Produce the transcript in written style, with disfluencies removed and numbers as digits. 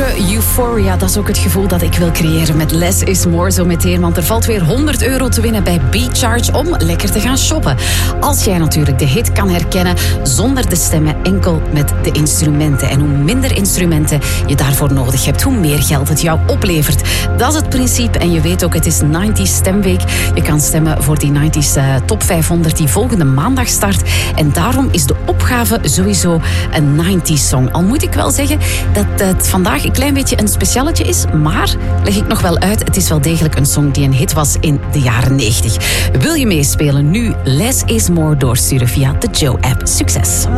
Euphoria, dat is ook het gevoel dat ik wil creëren met Less is More zo meteen. Want er valt weer €100 te winnen bij BeCharge om lekker te gaan shoppen. Als jij natuurlijk de hit kan herkennen zonder de stemmen, enkel met de instrumenten. En hoe minder instrumenten je daarvoor nodig hebt, hoe meer geld het jou oplevert. Dat is het principe. En je weet ook, het is 90s Stemweek. Je kan stemmen voor die 90s Top 500 die volgende maandag start. En daarom is de opgave sowieso een 90s song. Al moet ik wel zeggen dat het vandaag een klein beetje een specialetje is, maar leg ik nog wel uit, het is wel degelijk een song die een hit was in de jaren 90. Wil je meespelen? Nu Less is More doorsturen via de Joe-app. Succes!